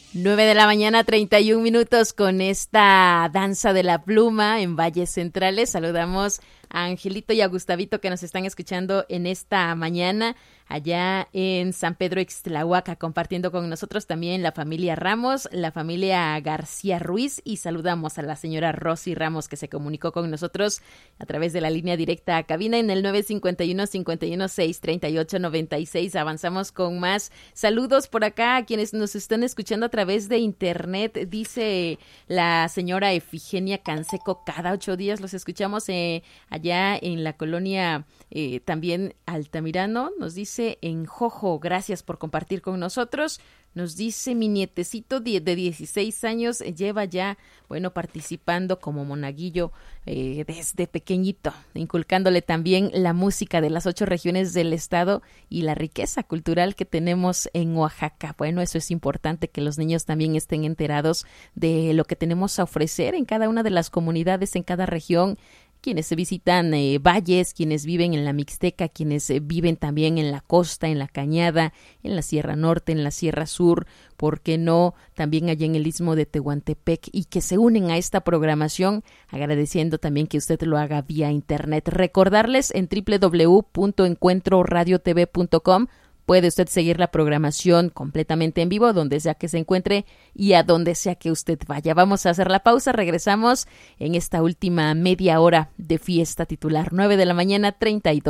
9 de la mañana, 31 minutos con esta danza de la pluma en Valles Centrales. Saludamos a Angelito y a Gustavito que nos están escuchando en esta mañana allá en San Pedro Ixtlahuaca, compartiendo con nosotros también la familia Ramos, la familia García Ruiz, y saludamos a la señora Rosy Ramos que se comunicó con nosotros a través de la línea directa a cabina en el 951-516-3896. Avanzamos con más saludos por acá a quienes nos están escuchando a través de internet. Dice la señora Efigenia Canseco, cada 8 días los escuchamos allá en la colonia también Altamirano. Nos dice en Jojo, gracias por compartir con nosotros. Nos dice mi nietecito de 16 años, lleva ya, participando como monaguillo desde pequeñito, inculcándole también la música de las 8 regiones del estado y la riqueza cultural que tenemos en Oaxaca. Bueno, eso es importante, que los niños también estén enterados de lo que tenemos a ofrecer en cada una de las comunidades, en cada región. Quienes visitan valles, quienes viven en la Mixteca, quienes viven también en la costa, en la Cañada, en la Sierra Norte, en la Sierra Sur, ¿por qué no? También allá en el Istmo de Tehuantepec, y que se unen a esta programación, agradeciendo también que usted lo haga vía internet. Recordarles en www.encuentroradiotv.com puede usted seguir la programación completamente en vivo, donde sea que se encuentre y a donde sea que usted vaya. Vamos a hacer la pausa, regresamos en esta última media hora de fiesta titular, 9 de la mañana, 32.